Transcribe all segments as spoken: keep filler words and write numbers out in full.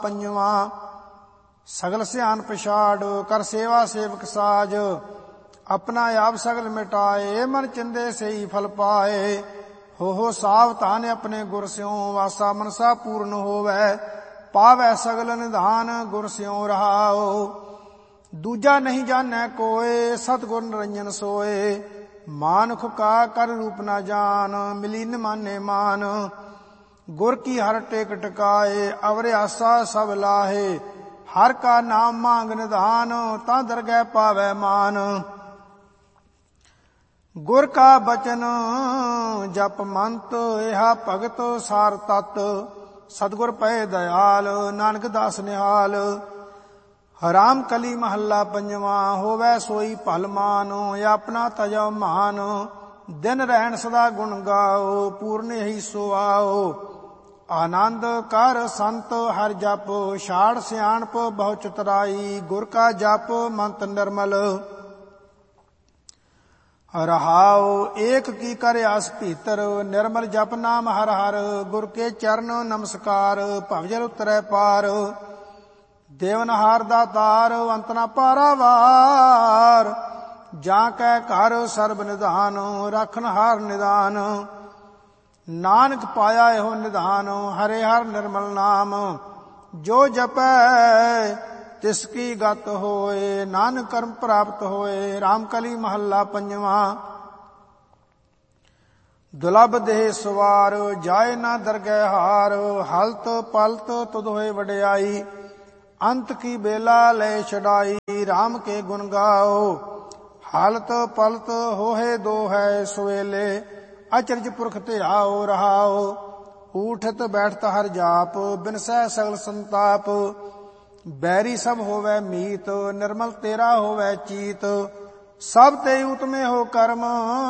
ਪੰਜਵਾਂ। ਸਗਲ ਸਿਆਨ ਪਛਾੜ ਕਰ ਸੇਵਾ ਸੇਵਕ ਸਾਜ, ਆਪਣਾ ਆਪ ਸਗਲ ਮਿਟਾਏ ਮਨ ਚਿੰਦੇ ਸਈ ਫਲ ਪਾਏ। ਹੋ ਹੋ ਸਾਵਧਾਨ ਆਪਣੇ ਗੁਰ ਸਿਉ ਵਾਸਾ ਮਨਸਾ ਪੂਰਨ ਹੋਵੈ, ਪਾਵੈ ਸਗਲ ਨਿਧਾਨ ਗੁਰ ਸਿਉ ਰਹਾਉ। ਦੂਜਾ ਨਹੀਂ ਜਾਣੈ ਕੋਇ ਸਤਿਗੁਰ ਨਿਰੰਜਨ ਸੋਏ, ਮਾਨੁਖ ਕਾ ਕਰ ਰੂਪ ਨਾ ਜਾਨ ਮਿਲੀ ਨ ਮਾਨੇ ਮਾਨ। ਗੁਰ ਕੀ ਹਰ ਟੇਕ ਟਿਕਾਏ ਅਵਰ ਆਸਾ ਸਭ ਲਾਹੇ, ਹਰ ਕਾ ਨਾਮ ਮੰਗ ਨਿਧਾਨ ਤਾਂ ਦਰਗਹਿ ਪਾਵੈ ਮਾਨ। ਗੁਰ ਕਾ ਬਚਨ ਜਪ ਮੰਤ ਇਹਾ ਭਗਤ ਸਾਰ ਤਤ, ਸਤਿਗੁਰ ਪਏ ਦਇਆਲ ਨਾਨਕ ਦਾਸ ਨਿਹਾਲ। ਰਾਮ ਕਲੀ ਮਹੱਲਾ ਪੰਜਵਾਂ ਹੋਵੈ ਸੋਈ ਭਲ ਮਾਨ, ਆਪਣਾ ਤਜੋ ਮਾਨ ਦਿਨ ਰਹਿਣ ਸਦਾ ਗੁਣ ਗਾਓ ਪੂਰਨ ਇਹੀ ਸੋ ਆਓ। ਆਨੰਦ ਕਰ ਸੰਤ ਹਰ ਜਪ ਛਾੜ ਸਿਆਣਪ ਬਹੁ ਚਤੁਰਾਈ, ਗੁਰ ਕਾ ਜਪ ਮੰਤ ਨਿਰਮਲ ਰਹਾਉ। ਏਕ ਕੀ ਕਰ ਆਸ ਭੀਤਰ ਨਿਰਮਲ ਜਪ ਨਾਮ ਹਰ ਹਰ, ਗੁਰ ਕੇ ਚਰਨ ਨਮਸਕਾਰ ਭਵਜਲ ਉਤਰੈ ਪਾਰ। ਦੇਵਨਹਾਰ ਦਾ ਤਾਰ ਅੰਤ ਨਾ ਪਾਰਾਵਾਰ, ਜਾਂ ਕੈ ਘਰ ਸਰਬ ਨਿਧਾਨ ਰੱਖਨ ਹਾਰ ਨਿਦਾਨ। ਨਾਨਕ ਪਾਇਆ ਇਹੋ ਨਿਧਾਨ ਹਰੇ ਹਰ ਨਿਰਮਲ ਨਾਮ, ਜੋ ਜਪੈ ਤਿਸ ਕੀ ਗਤ ਹੋਏ ਨਾਨਕ ਕਰਮ ਪ੍ਰਾਪਤ ਹੋਏ। ਰਾਮ ਕਲੀ ਮਹੱਲਾ ਪੰਜਵਾਂ। ਦੁਲਭ ਦੇਹ ਸਵਾਰ ਜਾਏ ਨਾ ਦਰਗਹਿ ਹਾਰ, ਹਲਤ ਪਲਤ ਤੁਧ ਹੋਏ ਵਡਿਆਈ ਅੰਤ ਕੀ ਬੇਲਾ ਲੈ ਛਡਾਈ। ਰਾਮ ਕੇ ਗੁਣ ਗਾਓ ਹਾਲਤ ਪਲਤ ਹੋਏ ਦੋ ਹੈ ਸਵੇਲੇ, ਅਚਰਜ ਪੁਰਖ ਧਿਆਓ ਰਹਾਓ। ਊਠਤ ਬੈਠਤ ਹਰ ਜਾਪ ਬਿਨਸੈ ਸਗਲ ਸੰਤਾਪ, ਬੈਰੀ ਸਭ ਹੋਵੈ ਮੀਤ ਨਿਰਮਲ ਤੇਰਾ ਹੋਵੈ ਚੀਤ। ਸਭ ਤੇ ਉਤਮੇ ਹੋ ਕਰਮ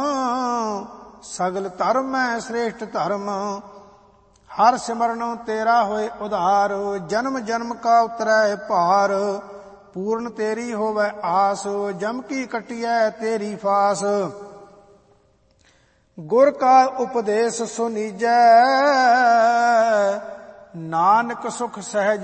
ਸਗਲ ਧਰਮ ਹੈ ਸ੍ਰੇਸ਼ਟ ਧਰਮ, ਹਰ ਸਿਮਰਨ ਤੇਰਾ ਹੋਏ ਉਧਾਰ। ਜਨਮ ਜਨਮ ਕਾ ਉਤਰੈ ਭਾਰ, ਪੂਰਨ ਤੇਰੀ ਹੋਵੈ ਆਸ ਜਮ ਕੀ ਕਟਿਐ ਤੇਰੀ ਫਾਸ। ਗੁਰ ਕਾ ਉਪਦੇਸ਼ ਸੁਨੀਜੈ ਨਾਨਕ ਸੁਖ ਸਹਿਜ